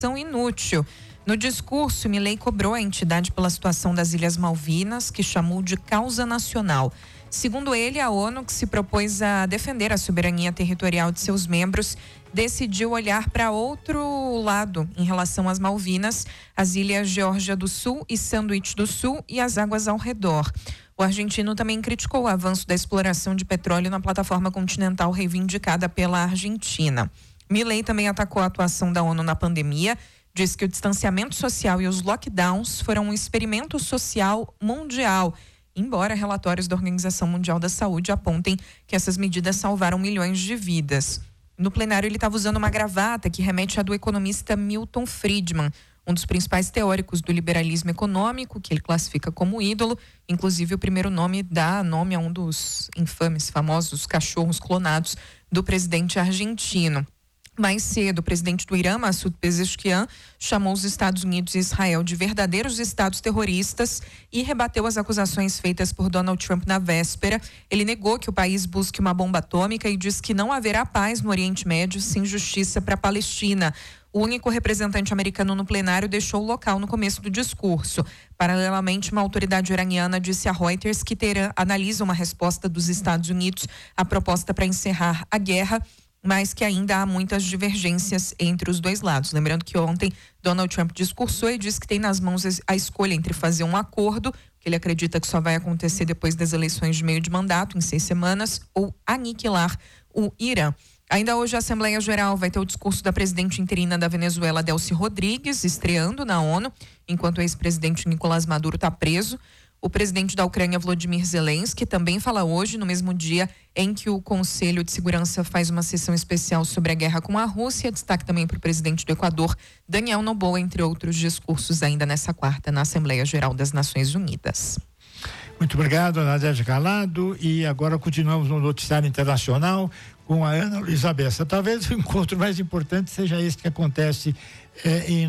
inútil. No discurso, Milei cobrou a entidade pela situação das Ilhas Malvinas, que chamou de causa nacional. Segundo ele, a ONU, que se propôs a defender a soberania territorial de seus membros, decidiu olhar para outro lado em relação às Malvinas, as Ilhas Geórgia do Sul e Sandwich do Sul e as águas ao redor. O argentino também criticou o avanço da exploração de petróleo na plataforma continental reivindicada pela Argentina. Milei também atacou a atuação da ONU na pandemia, diz que o distanciamento social e os lockdowns foram um experimento social mundial, embora relatórios da Organização Mundial da Saúde apontem que essas medidas salvaram milhões de vidas. No plenário, ele estava usando uma gravata que remete à do economista Milton Friedman, um dos principais teóricos do liberalismo econômico, que ele classifica como ídolo. Inclusive, o primeiro nome dá nome a um dos infames, famosos cachorros clonados do presidente argentino. Mais cedo, o presidente do Irã, Massoud Pezeshkian, chamou os Estados Unidos e Israel de verdadeiros estados terroristas e rebateu as acusações feitas por Donald Trump na véspera. Ele negou que o país busque uma bomba atômica e diz que não haverá paz no Oriente Médio sem justiça para a Palestina. O único representante americano no plenário deixou o local no começo do discurso. Paralelamente, uma autoridade iraniana disse a Reuters que Teherã analisa uma resposta dos Estados Unidos à proposta para encerrar a guerra, mas que ainda há muitas divergências entre os dois lados. Lembrando que ontem Donald Trump discursou e disse que tem nas mãos a escolha entre fazer um acordo, que ele acredita que só vai acontecer depois das eleições de meio de mandato, em 6 semanas, ou aniquilar o Irã. Ainda hoje a Assembleia Geral vai ter o discurso da presidente interina da Venezuela, Delcy Rodrigues, estreando na ONU, enquanto o ex-presidente Nicolás Maduro está preso. O presidente da Ucrânia, Volodymyr Zelensky, também fala hoje, no mesmo dia em que o Conselho de Segurança faz uma sessão especial sobre a guerra com a Rússia. Destaque também para o presidente do Equador, Daniel Noboa, entre outros discursos ainda nessa quarta na Assembleia Geral das Nações Unidas. Muito obrigado, Nadege Calado. E agora continuamos no noticiário internacional com a Ana Luísa Bessa. Talvez o encontro mais importante seja esse que acontece em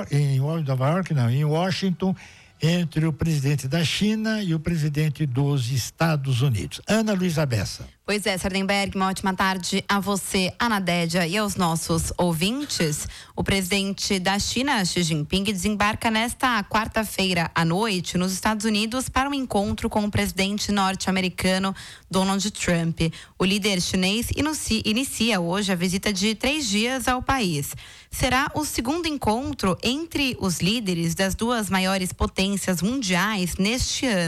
em Washington, entre o presidente da China e o presidente dos Estados Unidos. Ana Luísa Bessa. Pois é, Sardenberg, uma ótima tarde a você, a Nadédia, e aos nossos ouvintes. O presidente da China, Xi Jinping, desembarca nesta quarta-feira à noite nos Estados Unidos para um encontro com o presidente norte-americano Donald Trump. O líder chinês inicia hoje a visita de 3 dias ao país. Será o segundo encontro entre os líderes das duas maiores potências mundiais neste ano.